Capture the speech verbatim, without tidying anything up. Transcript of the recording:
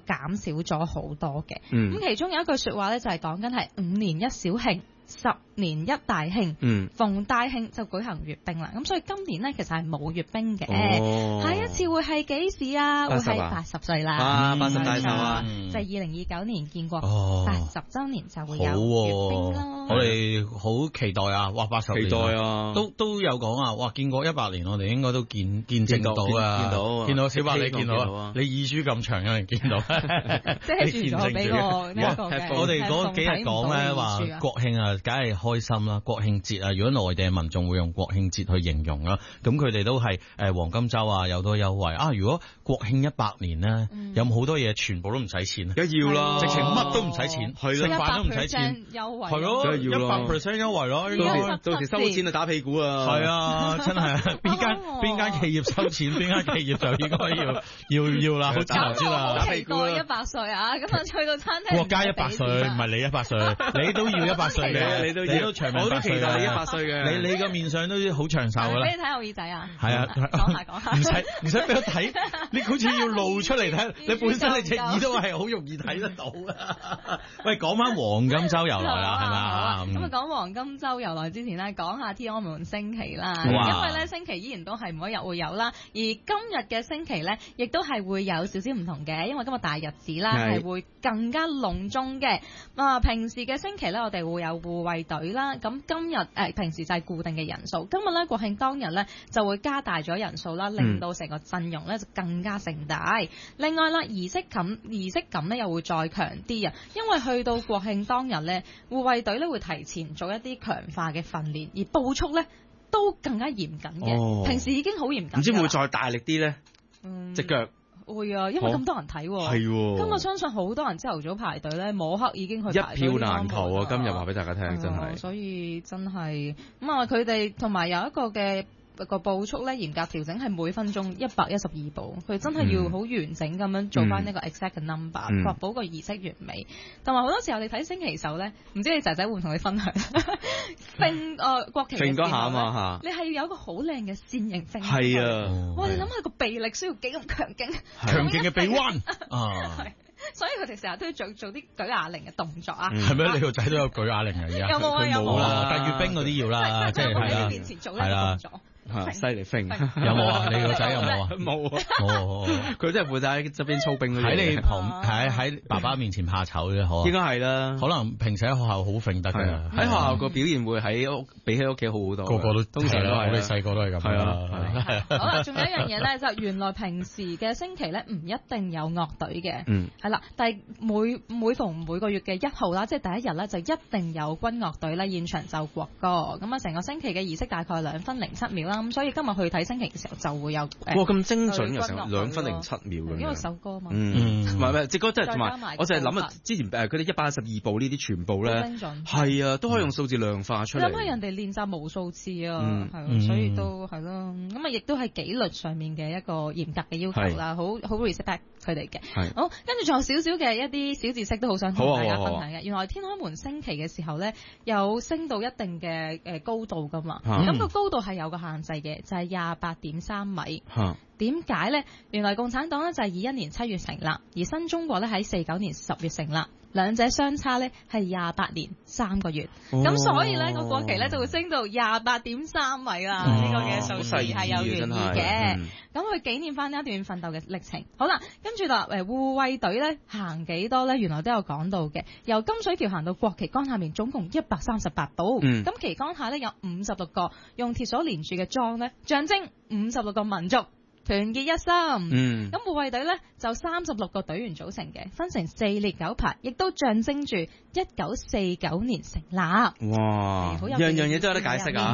減少咗好多嘅。咁、 嗯、 其中有一句説話咧，就係講緊係五年一小慶。十年一大慶， 嗯， 逢大慶就舉行閱兵啦。咁所以今年呢，其實係冇閱兵嘅。 哦、 下一次會係幾時啊？會係八十歲啦。 啊，八十大壽啊！ 嗯、就係二零二九年建國八十週年就會有閱兵咯。 哦、我哋好期待啊！哇，八十年期待啊！ 都都有講啊！哇，建國一百年，我哋應該都見見證到啊！ 見到見到小白，你見到啊？ 你耳書咁長，有人見到， 即係住咗俾我呢一個嘅。 我哋嗰幾日講咧話國慶啊，梗係開心。啦，國慶節啊，如果內地嘅民眾會用國慶節去形容啦，咁佢哋都係誒黃金週啊，有好多優惠啊。如果國慶一百年咧，嗯、有好多嘢全部都唔使錢， 梗要啦， 直情乜都唔使錢，食飯都唔使錢， 優惠係咯，一百 percent 優惠咯，應該到時收錢就打屁股啊！ 係啊，真係邊間邊間企業收錢，邊間企業就應該要要要啦，好自由知啦， 打屁股一百歲啊！咁啊去到餐廳， 國家一百歲，唔係你一百歲，你都要一百歲嘅，你都要長。 我都期待你一百歲嘅， 你你個面上都好長壽噶啦。 俾你睇我耳仔啊！ 係啊， 講下講下， 唔使唔使俾我睇，你好似要露出嚟睇。你本身你隻耳都係好容易睇得到啊！喂，講翻黃金週由來啦，係嘛？ 咁啊，講黃金週由來之前咧，講下天安門升旗啦。因為咧升旗依然都係每一日會有啦，而今日嘅升旗咧，亦都係會有少少唔同嘅，因為今日大日子啦，係會更加隆重嘅。啊，平時嘅升旗咧，我哋會有護衛隊啦。咁今日誒、呃、平時就係固定嘅人數，今日咧國慶當日咧就會加大咗人數啦，令到成個陣容咧就更加盛大。嗯、另外啦，儀式感儀式感咧又會再強啲啊，因為去到國慶當日咧，護衛隊咧會提前做一啲強化嘅訓練，而步速咧都更加嚴謹嘅。哦、平時已經好嚴謹， 唔知會唔會再大力啲咧？隻腳、 嗯、會啊，因為咁多人睇喎。係喎。咁我相信好多人朝頭早排隊咧，摸黑已經去排隊。 一票難求啊！今日話俾大家聽，真係、 嗯。所以真係咁啊！佢哋同埋有一個嘅。個步速咧嚴格調整係每分鐘一百一十二步，佢真係要好完整咁樣做翻一個 exact 嘅 number，確、嗯、保個儀式完美。同埋好多時候你睇升旗手咧，唔知你仔仔會唔會同你分享？揈誒國旗嘅時候咧，你係要有一個好靚嘅線形揈。係啊，哇！你諗下個臂力需要幾咁強勁， 強勁嘅臂彎啊！ 所以佢哋成日都要做做啲舉啞鈴嘅動作啊！ 係咩？你個仔都有舉啞鈴啊？而家有冇啊？有冇啦？但閱兵嗰啲要啦，即係係啦， 面前做呢個動作。 嚇！犀利飛，有冇啊？你個仔有冇啊？ 冇啊！冇，佢真係負責喺側邊操兵嗰啲。喺你旁喺喺爸爸面前怕醜啫，可應該係啦。可能平時喺學校好揈得㗎，喺學校個表現會喺屋比喺屋企好好多。個個都通常都係，我哋細個都係咁。係啊， 好啦，仲有一樣嘢咧，就原來平時嘅升旗咧唔一定有樂隊嘅。嗯，係啦，但係每每逢每個月嘅一號啦，即係第一日咧，就一定有軍樂隊咧現場奏國歌。咁啊，成個升旗嘅儀式大概兩分零七秒啦。咁所以今日去睇升旗嘅時候就會有，哇咁精準嘅時候兩分零七秒咁樣，因為首歌嘛，嗯，唔係唔係隻歌真係同埋，我就係諗啊，之前誒佢哋一百一十二部呢啲全部咧，精準係啊，都可以用數字量化出嚟。諗下人哋練習無數次啊，係，所以都係咯，咁啊亦都係紀律上面嘅一個嚴格嘅要求啦，好好 respect 佢哋嘅。好，跟住仲有少少嘅一啲小知識都好想同大家分享嘅。原來天安門升旗嘅時候咧，有升到一定嘅誒高度噶嘛，咁個高度係有個限制嘅，就係廿八點三米。點解咧？原來共產黨咧就係二一年七月成立，而新中國咧喺四九年十月成立，兩者相差咧係廿八年三個月。咁、哦、所以咧個國旗咧就會升到廿八點三米啦。呢、哦、個嘅數字係有原因嘅。咁佢紀念翻呢一段奮鬥嘅歷程。好啦，跟住啦，誒護衛隊咧行幾多咧？原來都有講到嘅。由金水橋行到國旗杆下面，總共一百三十八步。咁、嗯、旗杆下咧有五十六個用鐵鎖連住嘅樁咧，象徵五十六個民族團結一心。嗯，咁護衛隊咧就三十六個隊員組成嘅，分成四列九排，亦都象徵住一九四九年成立。哇，樣樣嘢都有得解釋啊！